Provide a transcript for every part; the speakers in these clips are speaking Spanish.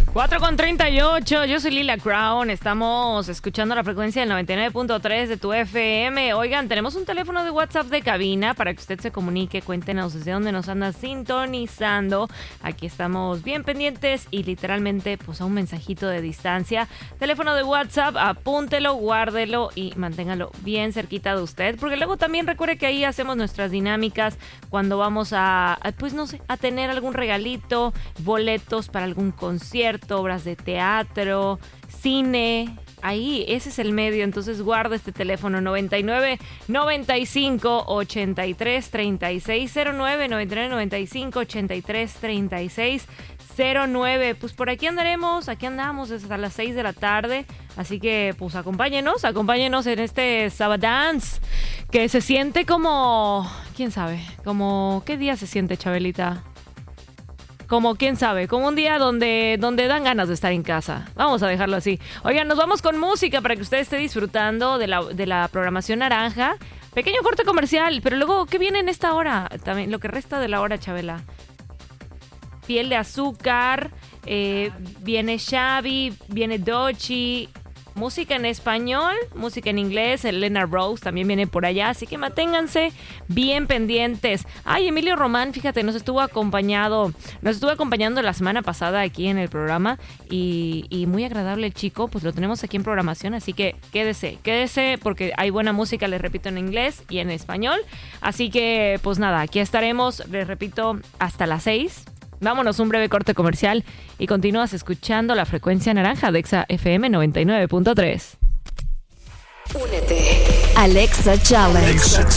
4:38, yo soy Lila Crown, estamos escuchando la frecuencia del 99.3 de tu FM. Oigan, tenemos un teléfono de WhatsApp de cabina para que usted se comunique, cuéntenos desde dónde nos anda sintonizando. Aquí estamos bien pendientes y literalmente pues a un mensajito de distancia. Teléfono de WhatsApp, apúntelo, guárdelo y manténgalo bien cerquita de usted, porque luego también recuerde que ahí hacemos nuestras dinámicas cuando vamos a pues no sé, a tener algún regalito, boletos para algún concierto, obras de teatro, cine. Ahí, ese es el medio, entonces guarda este teléfono 99 95 83 36 09, 99 95 83 36 09. Pues por aquí andaremos, aquí andamos hasta las 6 de la tarde, así que pues acompáñenos en este Sabadance, que se siente como, quién sabe, como, ¿qué día se siente, Chabelita? Como, quién sabe, como un día donde dan ganas de estar en casa. Vamos a dejarlo así. Oigan, nos vamos con música para que usted esté disfrutando de la programación naranja. Pequeño corte comercial, pero luego, ¿qué viene en esta hora? También lo que resta de la hora, Chabela. Piel de azúcar, viene Xavi, viene Dochi, música en español, música en inglés, Elena Rose también viene por allá, así que manténganse bien pendientes. Ay, Emilio Román, fíjate, nos estuvo acompañando la semana pasada aquí en el programa y muy agradable el chico, pues lo tenemos aquí en programación, así que quédese porque hay buena música, les repito, en inglés y en español, así que pues nada, aquí estaremos, les repito, hasta las 6. Vámonos un breve corte comercial y continúas escuchando la frecuencia naranja de Exa FM 99.3. Únete. Alexa Challenge.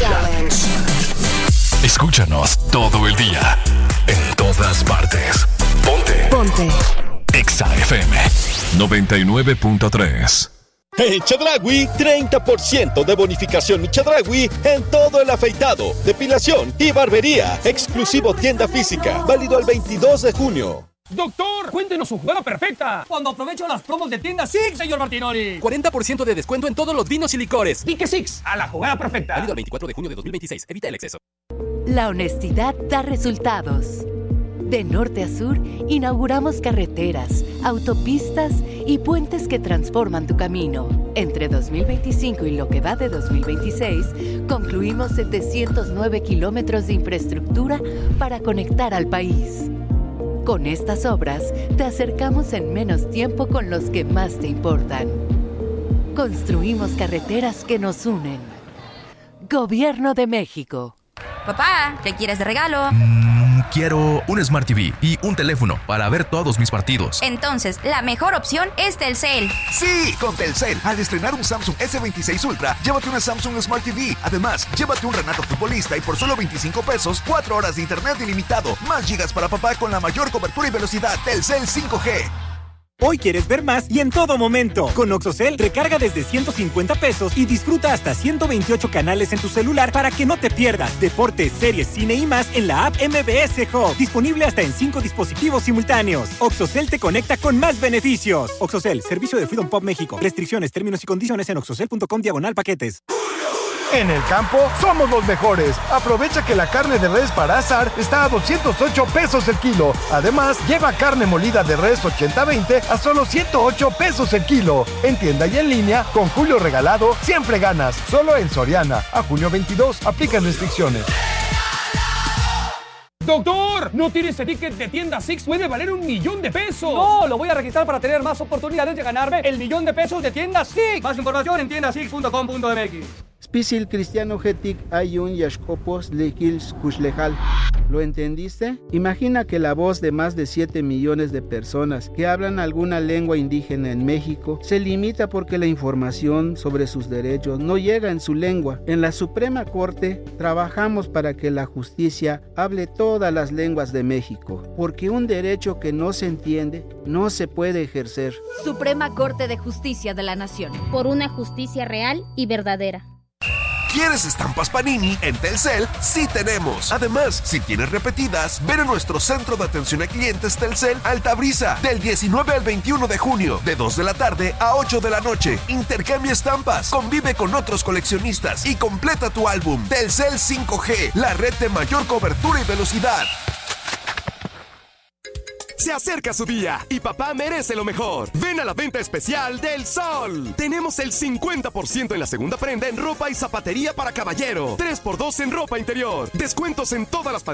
Escúchanos todo el día, en todas partes. Ponte. Exa FM 99.3. En Chedraui, 30% de bonificación en Chedraui en todo el afeitado, depilación y barbería. Exclusivo tienda física, válido al 22 de junio. Doctor, cuéntenos su jugada perfecta. Cuando aprovecho las promos de tienda Six, señor Martinoli. 40% de descuento en todos los vinos y licores. Dique Six, a la jugada perfecta. Válido el 24 de junio de 2026. Evita el exceso. La honestidad da resultados. De norte a sur, inauguramos carreteras, autopistas y puentes que transforman tu camino. Entre 2025 y lo que va de 2026, concluimos 709 kilómetros de infraestructura para conectar al país. Con estas obras, te acercamos en menos tiempo con los que más te importan. Construimos carreteras que nos unen. Gobierno de México. Papá, ¿qué quieres de regalo? Quiero un Smart TV y un teléfono para ver todos mis partidos. Entonces, la mejor opción es Telcel. Sí, con Telcel. Al estrenar un Samsung S26 Ultra, llévate una Samsung Smart TV. Además, llévate un Renato Futbolista y por solo 25 pesos, 4 horas de internet ilimitado. Más gigas para papá con la mayor cobertura y velocidad. Telcel 5G. Hoy quieres ver más y en todo momento. Con Oxocel, recarga desde 150 pesos y disfruta hasta 128 canales en tu celular para que no te pierdas deportes, series, cine y más en la app MBS Hub. Disponible hasta en 5 dispositivos simultáneos. Oxocel te conecta con más beneficios. Oxocel, servicio de Freedom Pop México. Restricciones, términos y condiciones en oxocel.com/paquetes. En el campo, somos los mejores. Aprovecha que la carne de res para asar está a 208 pesos el kilo. Además, lleva carne molida de res 80-20 a solo 108 pesos el kilo. En tienda y en línea, con Julio Regalado, siempre ganas. Solo en Soriana. A junio 22, aplican restricciones. ¡Doctor! ¿No tiene ese ticket de tienda Six? ¡Puede valer $1,000,000 de pesos! No, lo voy a registrar para tener más oportunidades de ganarme el $1,000,000 de pesos de tienda Six. Más información en tiendasix.com.mx. Spisil cristiano getik ayun yashkopos lekils kushlejal. ¿Lo entendiste? Imagina que la voz de más de 7 millones de personas que hablan alguna lengua indígena en México se limita porque la información sobre sus derechos no llega en su lengua. En la Suprema Corte trabajamos para que la justicia hable todas las lenguas de México, porque un derecho que no se entiende no se puede ejercer. Suprema Corte de Justicia de la Nación. Por una justicia real y verdadera. ¿Quieres estampas Panini? En Telcel sí tenemos. Además, si tienes repetidas, ven a nuestro centro de atención a clientes Telcel Altabrisa del 19 al 21 de junio, de 2 de la tarde a 8 de la noche. Intercambia estampas, convive con otros coleccionistas y completa tu álbum. Telcel 5G, la red de mayor cobertura y velocidad. Se acerca su día y papá merece lo mejor. Ven a la venta especial del Sol. Tenemos el 50% en la segunda prenda en ropa y zapatería para caballero. 3x2 en ropa interior. Descuentos en todas las